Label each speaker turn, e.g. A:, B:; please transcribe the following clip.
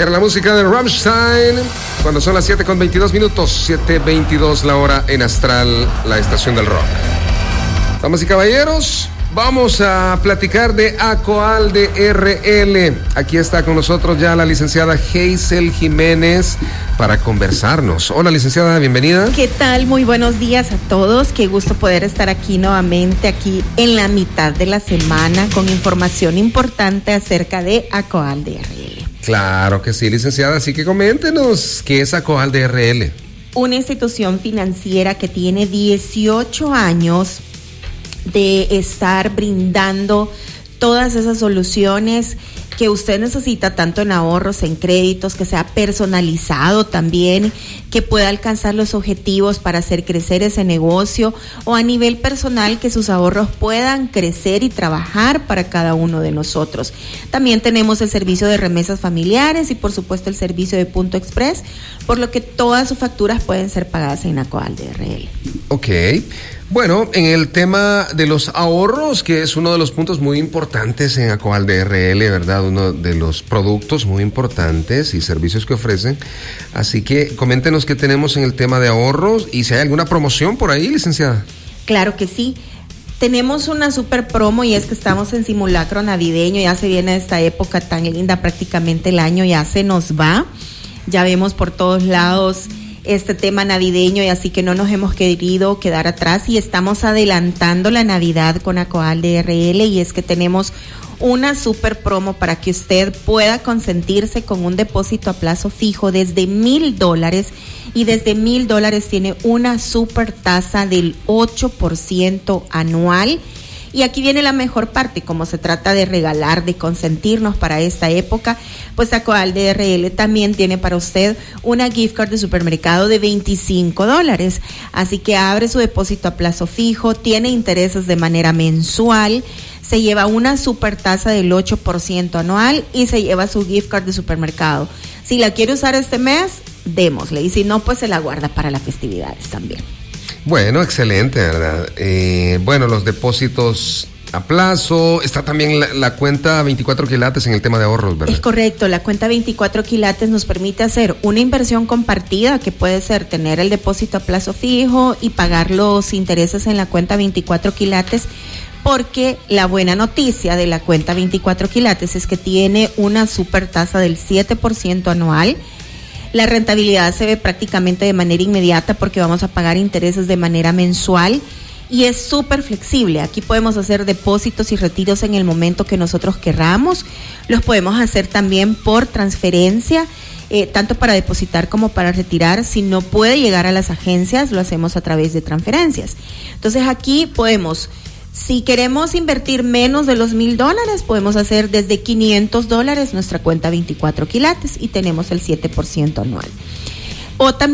A: Era la música de Rammstein, cuando son las 7:22 minutos, 7:22 la hora en Astral, la estación del rock. Damas y caballeros, vamos a platicar de Acoalde RL. Aquí está con nosotros ya la licenciada Hazel Jiménez para conversarnos. Hola, licenciada, bienvenida.
B: ¿Qué tal? Muy buenos días a todos. Qué gusto poder estar aquí nuevamente, aquí en la mitad de la semana, con información importante acerca de Acoalde RL.
A: Claro que sí, licenciada. Así que coméntenos, ¿qué es Acoalde RL?
B: Una institución financiera que tiene 18 años de estar brindando todas esas soluciones que usted necesita, tanto en ahorros, en créditos, que sea personalizado también, que pueda alcanzar los objetivos para hacer crecer ese negocio, o a nivel personal que sus ahorros puedan crecer y trabajar para cada uno de nosotros. También tenemos el servicio de remesas familiares y por supuesto el servicio de Punto Express, por lo que todas sus facturas pueden ser pagadas en Acoalde RL.
A: Ok. Bueno, en el tema de los ahorros, que es uno de los puntos muy importantes en Acoalde RL, ¿verdad? Uno de los productos muy importantes y servicios que ofrecen. Así que coméntenos qué tenemos en el tema de ahorros y si hay alguna promoción por ahí, licenciada.
B: Claro que sí. Tenemos una super promo y es que estamos en simulacro navideño. Ya se viene esta época tan linda, prácticamente el año ya se nos va. Ya vemos por todos lados este tema navideño y así que no nos hemos querido quedar atrás y estamos adelantando la Navidad con Acoalde RL, y es que tenemos una super promo para que usted pueda consentirse con un depósito a plazo fijo desde $1,000, y desde $1,000 tiene una super tasa del 8% anual. Y aquí viene la mejor parte, como se trata de regalar, de consentirnos para esta época, pues Acoalde RL también tiene para usted una gift card de supermercado de $25. Así que abre su depósito a plazo fijo, tiene intereses de manera mensual, se lleva una super tasa del 8% anual y se lleva su gift card de supermercado. Si la quiere usar este mes, démosle, y si no, pues se la guarda para las festividades también.
A: Bueno, excelente, ¿verdad? Bueno, los depósitos a plazo, está también la cuenta 24 quilates en el tema de ahorros, ¿verdad?
B: Es correcto, la cuenta 24 quilates nos permite hacer una inversión compartida, que puede ser tener el depósito a plazo fijo y pagar los intereses en la cuenta 24 quilates, porque la buena noticia de la cuenta 24 quilates es que tiene una super tasa del 7% anual. La rentabilidad se ve prácticamente de manera inmediata porque vamos a pagar intereses de manera mensual y es súper flexible. Aquí podemos hacer depósitos y retiros en el momento que nosotros querramos. Los podemos hacer también por transferencia, tanto para depositar como para retirar. Si no puede llegar a las agencias, lo hacemos a través de transferencias. Entonces aquí podemos, si queremos invertir menos de los $1,000, podemos hacer desde $500 nuestra cuenta 24 quilates y tenemos el 7% anual. O también